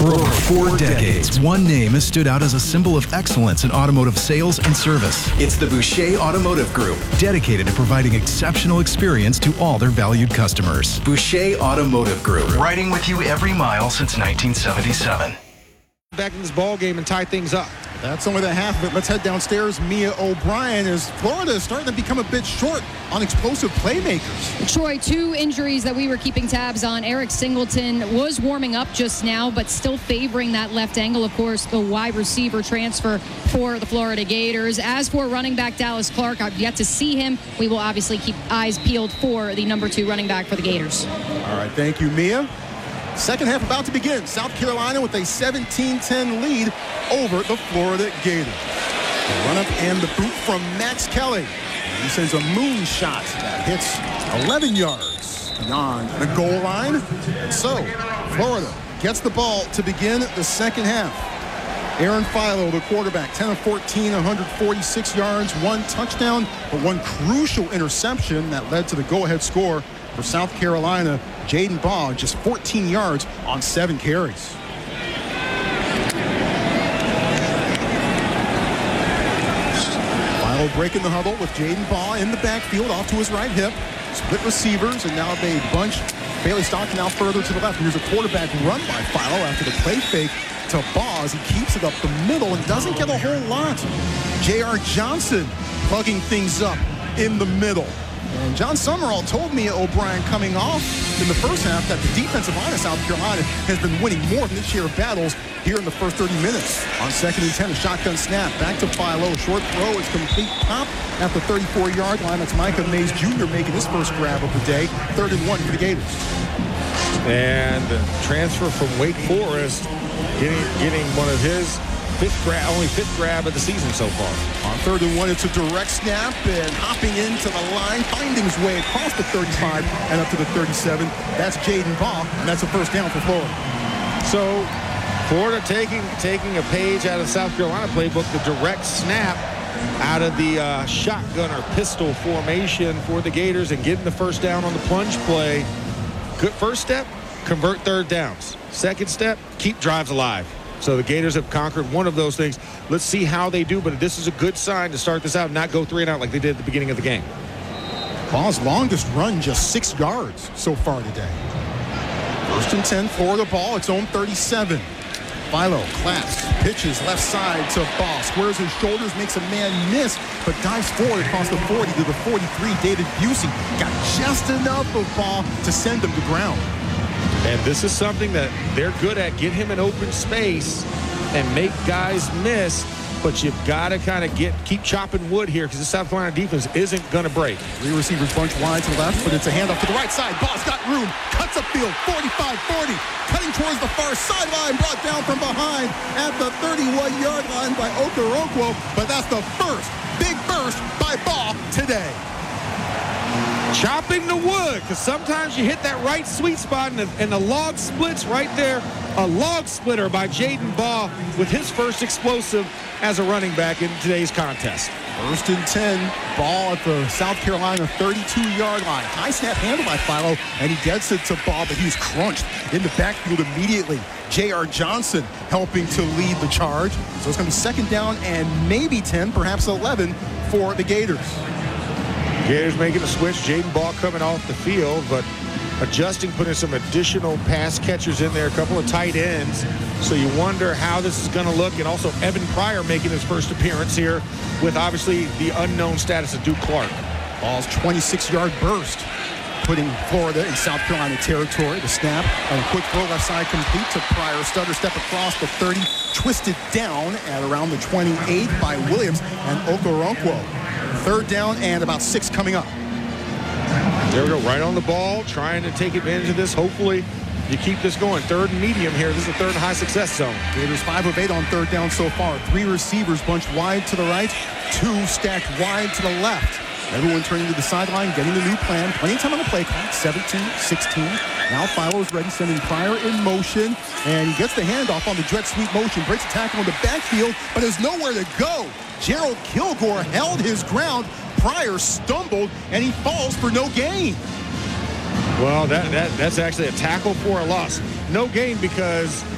For over 4 decades, one name has stood out as a symbol of excellence in automotive sales and service. It's the Boucher Automotive Group, dedicated to providing exceptional experience to all their valued customers. Boucher Automotive Group, riding with you every mile since 1977. Back in this ball game and tie things up. That's only the half of it. Let's head downstairs. Mia O'Brien, as Florida is starting to become a bit short on explosive playmakers. Troy, 2 injuries that we were keeping tabs on. Eric Singleton was warming up just now, but still favoring that left angle. Of course, the wide receiver transfer for the Florida Gators. As for running back Dallas Clark, I've yet to see him. We will obviously keep eyes peeled for the number 2 running back for the Gators. All right, thank you, Mia. Second half about to begin. South Carolina with a 17-10 lead over the Florida Gators. The run-up and the boot from Max Kelly. He sends a moonshot that hits 11 yards beyond the goal line. So, Florida gets the ball to begin the second half. Aaron Philo, the quarterback, 10 of 14, 146 yards, 1 touchdown, but 1 crucial interception that led to the go-ahead score for South Carolina. Jaden Baugh, just 14 yards on 7 carries. Philo breaking the huddle with Jaden Baugh in the backfield off to his right hip. Split receivers, and now they bunch Bailey Stockton out further to the left. Here's a quarterback run by Philo after the play fake to Baugh as he keeps it up the middle and doesn't get a whole lot. J.R. Johnson plugging things up in the middle. And John Summerall told me O'Brien coming off in the first half that the defensive line of South Carolina has been winning more than its share of battles here in the first 30 minutes. On 2nd and 10, a shotgun snap. Back to Philo. Short throw is complete. Pop at the 34-yard line. That's Micah Mays Jr. making his first grab of the day. 3rd and 1 for the Gators. And the transfer from Wake Forest getting one of his only fifth grab of the season so far. On 3rd and 1, it's a direct snap and hopping into the line, finding his way across the 35 and up to the 37. That's Jaden Baugh, and that's a first down for Florida. So Florida taking a page out of the South Carolina playbook, the direct snap out of the shotgun or pistol formation for the Gators and getting the first down on the plunge play. Good first step, convert 3rd downs. Second step, keep drives alive. So the Gators have conquered one of those things. Let's see how they do, but this is a good sign to start this out and not go 3 and out like they did at the beginning of the game. Ball's longest run, just 6 yards so far today. 1st and 10, Florida ball, its own 37. Philo claps, pitches left side to Baugh, squares his shoulders, makes a man miss, but dives forward across the 40 to the 43. David Busey got just enough of Baugh to send him to ground. And this is something that they're good at. Get him in open space and make guys miss. But you've got to kind of keep chopping wood here because the South Carolina defense isn't going to break. 3 receivers bunch wide to the left, but it's a handoff to the right side. Ball's got room. Cuts upfield. 45-40. Cutting towards the far sideline. Brought down from behind at the 31-yard line by Okoronkwo. But that's the first big burst by Baugh today. Chopping the wood, because sometimes you hit that right sweet spot and the log splits right there. A log splitter by Jaden Baugh with his first explosive as a running back in today's contest. 1st and 10, Baugh at the South Carolina 32-yard line. High snap handled by Philo, and he gets it to Baugh, but he's crunched in the backfield immediately. J.R. Johnson helping to lead the charge. So it's going to be 2nd down and maybe 10, perhaps 11 for the Gators. Gators making a switch. Jaden Baugh coming off the field, but adjusting, putting some additional pass catchers in there, a couple of tight ends. So you wonder how this is going to look. And also Evan Pryor making his first appearance here with obviously the unknown status of Duke Clark. Ball's 26-yard burst, putting Florida in South Carolina territory. The snap and a quick throw left side complete to Pryor. Stutter step across the 30, twisted down at around the 28 by Williams and Okoronkwo. 3rd down and about 6 coming up. There we go, right on the ball, trying to take advantage of this. Hopefully you keep this going. 3rd and medium here. This is the 3rd high success zone. Gators 5 of 8 on 3rd down so far. 3 receivers bunched wide to the right, 2 stacked wide to the left. Everyone turning to the sideline, getting the new plan. Plenty of time on the play clock. 17, 16. Now Philo's ready, sending Pryor in motion. And he gets the handoff on the jet sweep motion. Breaks a tackle in the backfield, but there's nowhere to go. Gerald Kilgore held his ground. Pryor stumbled, and he falls for no gain. Well, that's actually a tackle for a loss. No gain because